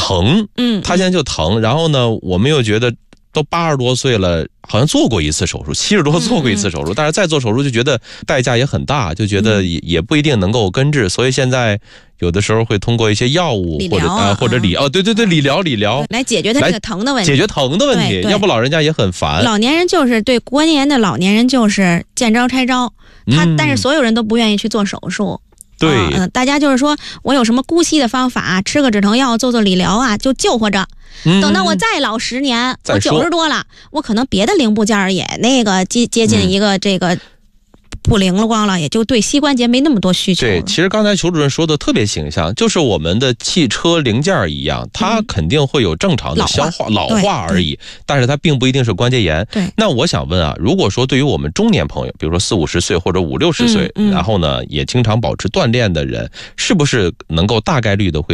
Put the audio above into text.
疼，他现在就疼，然后呢，我们又觉得都80多岁了，好像做过一次手术，70多做过一次手术，但是再做手术就觉得代价也很大，就觉得也不一定能够根治，所以现在有的时候会通过一些药物或者理疗来解决他这个疼的问题， 解决疼的问题，要不老人家也很烦。 老年人就是对过年的老年人就是见招拆招，但是所有人都不愿意去做手术。 对， 大家就是说我有什么姑息的方法，吃个止疼药，做理疗啊，就救活着。等到我再老10年，我90多了，我可能别的零部件也那个接近一个这个不灵了光了，也就对膝关节没那么多需求。 对，其实刚才裘主任说的特别形象，就是我们的汽车零件一样，它肯定会有正常的消化老化而已，但是它并不一定是关节炎。 对， 那我想问啊，如果说对于我们中年朋友，比如说40、50岁或者50、60岁，然后呢也经常保持锻炼的人，是不是能够大概率的会